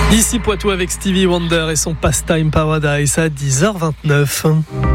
Ici Poitou avec Stevie Wonder et son Pastime Paradise à 10h29.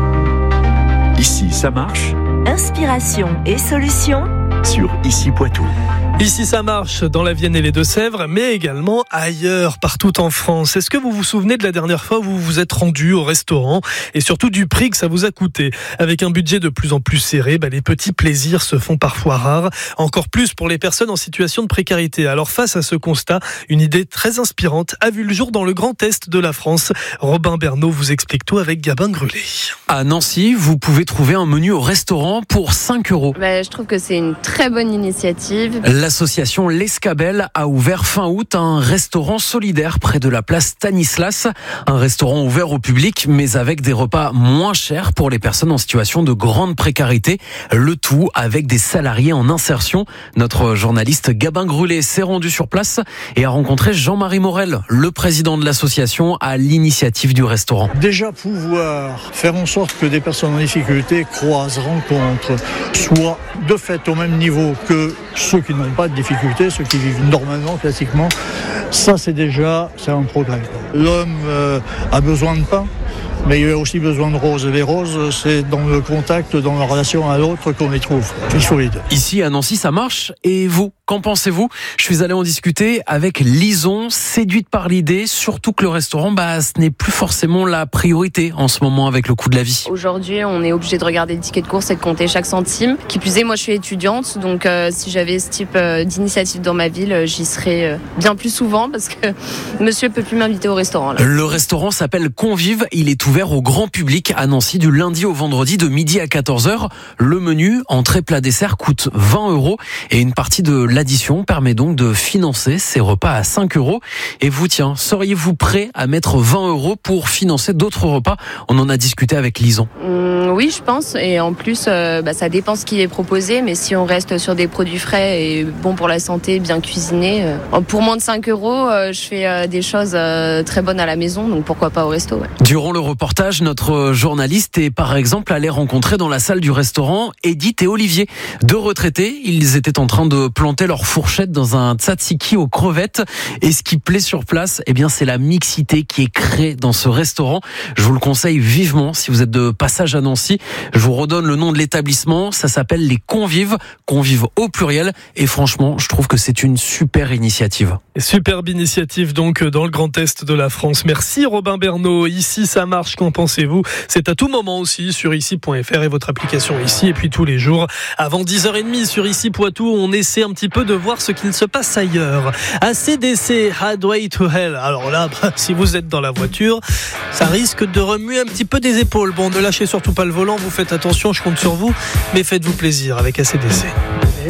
Ici, ça marche. Inspiration et solutions Sur Ici Poitou. Ici ça marche dans la Vienne et les Deux-Sèvres, mais également ailleurs, partout en France. Est-ce que vous vous souvenez de la dernière fois où vous vous êtes rendu au restaurant et surtout du prix que ça vous a coûté? Avec un budget de plus en plus serré, les petits plaisirs se font parfois rares, encore plus pour les personnes en situation de précarité. Alors face à ce constat, une idée très inspirante a vu le jour dans le Grand Est de la France. Robin Bernot vous explique tout avec Gabin Grulé. À Nancy, vous pouvez trouver un menu au restaurant pour 5 €. Je trouve que c'est une très bonne initiative. L'association L'Escabelle a ouvert fin août un restaurant solidaire près de la place Stanislas. Un restaurant ouvert au public, mais avec des repas moins chers pour les personnes en situation de grande précarité. Le tout avec des salariés en insertion. Notre journaliste Gabin Grulé s'est rendu sur place et a rencontré Jean-Marie Morel, le président de l'association, à l'initiative du restaurant. Déjà pouvoir faire en sorte que des personnes en difficulté croisent, rencontrent, soient de fait au même niveau que ceux qui n'ont pas de difficultés, ceux qui vivent normalement, classiquement, ça c'est un progrès. L'homme a besoin de pain, mais il a aussi besoin de roses. Et les roses, c'est dans le contact, dans la relation à l'autre qu'on les trouve. Il faut les deux. Ici à Nancy, ça marche. Et vous, qu'en pensez-vous? Je suis allé en discuter avec Lison, séduite par l'idée, surtout que le restaurant, ce n'est plus forcément la priorité en ce moment avec le coût de la vie. Aujourd'hui, on est obligé de regarder le ticket de course et de compter chaque centime. Qui plus est, moi je suis étudiante, donc si j'avais ce type d'initiative dans ma ville, j'y serais bien plus souvent parce que monsieur peut plus m'inviter au restaurant. Là. Le restaurant s'appelle Convive, il est ouvert au grand public à Nancy du lundi au vendredi de midi à 14h. Le menu, entrée, plat, dessert, coûte 20 € et une partie de l'addition permet donc de financer ces repas à 5 €. Et vous, seriez-vous prêt à mettre 20 € pour financer d'autres repas? On en a discuté avec Lison. Oui, je pense. Et en plus, ça dépend ce qui est proposé. Mais si on reste sur des produits frais et bons pour la santé, bien cuisinés, pour moins de 5 €, je fais des choses très bonnes à la maison. Donc pourquoi pas au resto, ouais. Durant le reportage, notre journaliste est par exemple allé rencontrer dans la salle du restaurant Edith et Olivier. Deux retraités, ils étaient en train de planter leur fourchette dans un tzatziki aux crevettes. Et ce qui plaît sur place, c'est la mixité qui est créée dans ce restaurant. Je vous le conseille vivement si vous êtes de passage à Nancy. Je vous redonne le nom de l'établissement. Ça s'appelle les Convives. Convives au pluriel. Et franchement, je trouve que c'est une super initiative. Superbe initiative donc dans le Grand Est de la France. Merci Robin Bernot. Ici ça marche, qu'en pensez-vous? C'est à tout moment aussi sur ici.fr et votre application Ici. Et puis tous les jours avant 10h30 sur Ici Poitou, on essaie un petit peu de voir ce qu'il se passe ailleurs. AC/DC, Highway to Hell. Alors là, si vous êtes dans la voiture, ça risque de remuer un petit peu des épaules. Bon, ne lâchez surtout pas le volant, vous faites attention, je compte sur vous, mais faites-vous plaisir avec AC/DC.